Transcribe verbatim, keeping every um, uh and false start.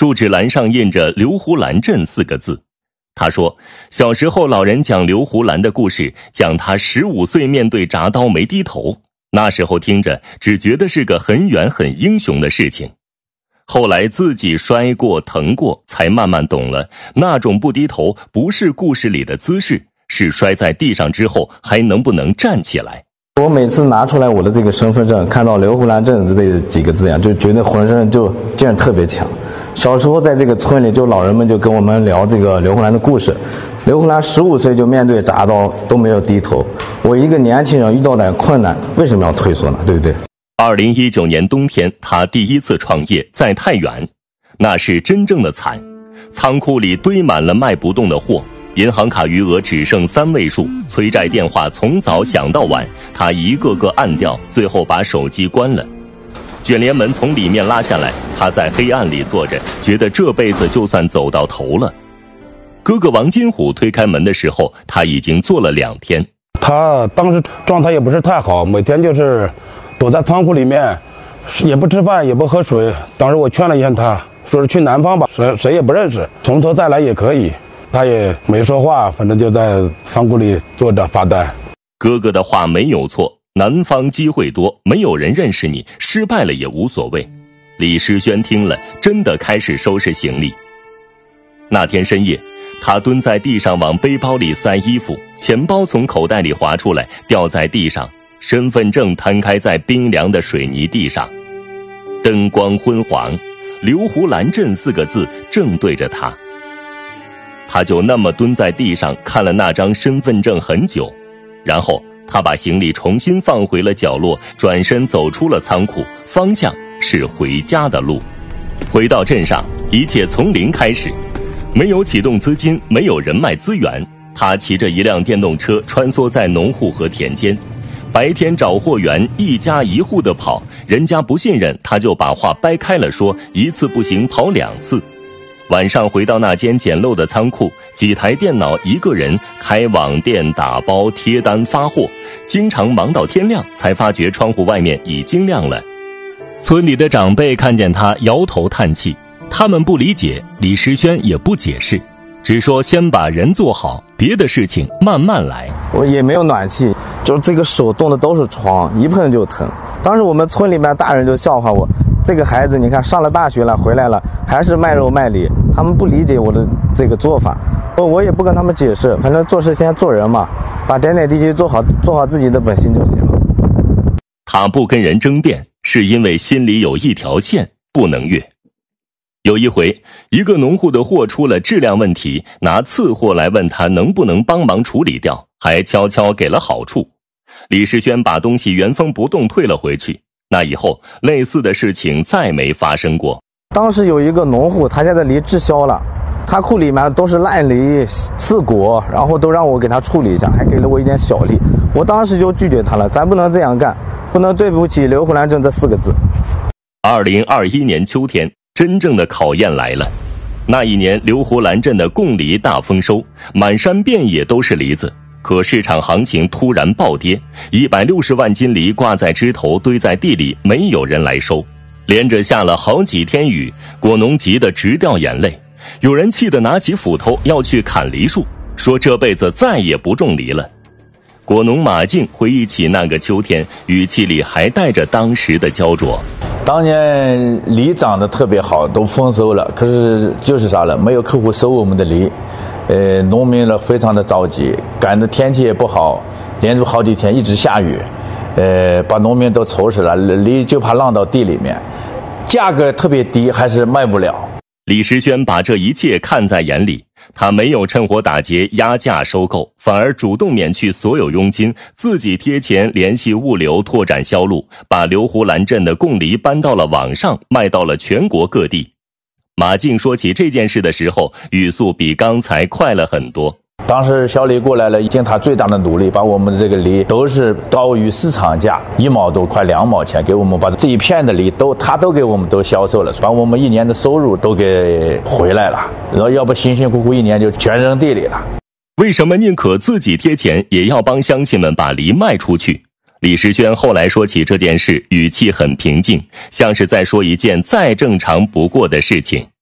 住址栏上印着刘胡兰镇四个字。他说，小时候老人讲刘胡兰的故事，讲他十五岁面对铡刀没低头，那时候听着只觉得是个很远很英雄的事情。后来自己摔过疼过，才慢慢懂了，那种不低头不是故事里的姿势，是摔在地上之后还能不能站起来。 我每次拿出来我的这个身份证，看到刘胡兰镇的这几个字样，就觉得浑身就劲儿特别强。小时候在这个村里，就老人们就跟我们聊这个刘胡兰的故事。刘胡兰十五岁就面对铡刀都没有低头，我一个年轻人遇到点困难，为什么要退缩呢？对不对？ 二零一九年冬天，他第一次创业在太原，那是真正的惨。仓库里堆满了卖不动的货，银行卡余额只剩三位数，催债电话从早响到晚，他一个个按掉，最后把手机关了。卷帘门从里面拉下来，他在黑暗里坐着，觉得这辈子就算走到头了。哥哥王金虎推开门的时候，他已经坐了两天。 他当时状态也不是太好，每天就是躲在仓库里面，也不吃饭也不喝水。当时我劝了一下他，说是去南方吧，谁谁也不认识，从头再来也可以。他也没说话，反正就在仓库里坐着发呆。 哥哥的话没有错，南方机会多，没有人认识你，失败了也无所谓。李诗轩听了，真的开始收拾行李。那天深夜，他蹲在地上往背包里塞衣服，钱包从口袋里滑出来，掉在地上，身份证摊开在冰凉的水泥地上。灯光昏黄，刘胡兰镇四个字正对着他。他就那么蹲在地上看了那张身份证很久，然后他把行李重新放回了角落，转身走出了仓库，方向是回家的路。回到镇上，一切从零开始，没有启动资金，没有人脉资源，他骑着一辆电动车穿梭在农户和田间，白天找货源，一家一户的跑，人家不信任，他就把话掰开了说，一次不行跑两次。晚上回到那间简陋的仓库，几台电脑，一个人开网店、打包、贴单、发货，经常忙到天亮，才发觉窗户外面已经亮了。村里的长辈看见他摇头叹气，他们不理解，李诗轩也不解释，只说先把人做好，别的事情慢慢来。 我也没有暖气，就这个手冻的都是疮，一碰就疼。当时我们村里面大人就笑话我，这个孩子你看上了大学了，回来了还是卖肉卖梨，他们不理解我的这个做法，我也不跟他们解释，反正做事先做人嘛，把点点滴滴做好，做好自己的本心就行了。 他不跟人争辩，是因为心里有一条线不能越。有一回，一个农户的货出了质量问题，拿次货来问他能不能帮忙处理掉，还悄悄给了好处。李诗轩把东西原封不动退了回去，那以后类似的事情再没发生过。 当时有一个农户，他家的梨滞销了，他库里面都是烂梨、刺果，然后都让我给他处理一下，还给了我一点小利。我当时就拒绝他了，咱不能这样干，不能对不起刘胡兰镇这四个字。 二零二一年秋天，真正的考验来了。那一年，刘胡兰镇的贡梨大丰收，满山遍野都是梨子。可市场行情突然暴跌，一百六十万斤梨挂在枝头，堆在地里，没有人来收。连着下了好几天雨，果农急得直掉眼泪。有人气得拿起斧头要去砍梨树，说这辈子再也不种梨了。果农马静回忆起那个秋天，语气里还带着当时的焦灼。 当年梨长得特别好，都丰收了，可是就是啥了，没有客户收我们的梨。呃，农民呢非常的着急，赶的天气也不好，连续好几天一直下雨，呃，把农民都愁死了，梨就怕浪到地里面，价格特别低，还是卖不了。 李诗轩把这一切看在眼里，他没有趁火打劫压价收购，反而主动免去所有佣金，自己贴钱联系物流，拓展销路，把刘胡兰镇的贡梨搬到了网上，卖到了全国各地。马静说起这件事的时候，语速比刚才快了很多。 当时小李过来了，尽他最大的努力，把我们的这个梨都是高于市场价一毛多，快两毛钱，给我们把这一片的梨都他都给我们都销售了，把我们一年的收入都给回来了。然后要不辛辛苦苦一年就全扔地里了。 为什么宁可自己贴钱，也要帮乡亲们把梨卖出去？李诗轩后来说起这件事，语气很平静，像是在说一件再正常不过的事情。